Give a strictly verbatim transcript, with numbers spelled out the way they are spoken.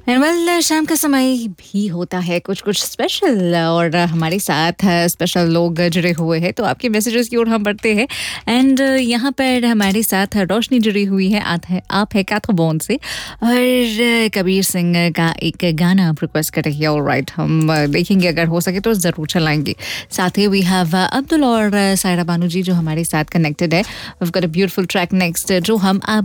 and well शाम का समय भी होता है कुछ कुछ स्पेशल और हमारे साथ स्पेशल लोग जुड़े हुए हैं तो आपके मैसेजेस की ओर हम बढ़ते हैं एंड यहाँ पर हमारे साथ रोशनी जुड़ी हुई है आत है आप है काथोबोन से और कबीर सिंह का एक गाना आप रिक्वेस्ट कर रही है ऑलराइट हम देखेंगे अगर हो सके तो ज़रूर चलाएंगे साथ ही वी हैव अब्दुल और सायरा बानू जी जो हमारे साथ कनेक्टेड है we got a beautiful track next जो हम आप